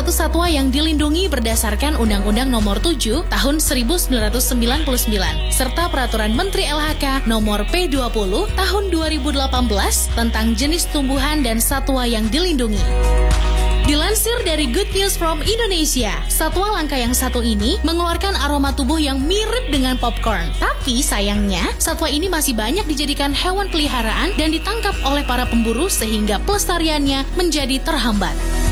status satwa yang dilindungi berdasarkan Undang-Undang Nomor 7 Tahun 1999 serta Peraturan Menteri LHK Nomor P20 Tahun 2018 tentang jenis tumbuhan dan satwa yang dilindungi. Dilansir dari Good News from Indonesia, satwa langka yang satu ini mengeluarkan aroma tubuh yang mirip dengan popcorn. Tapi sayangnya, satwa ini masih banyak dijadikan hewan peliharaan dan ditangkap oleh para pemburu sehingga pelestariannya menjadi terhambat.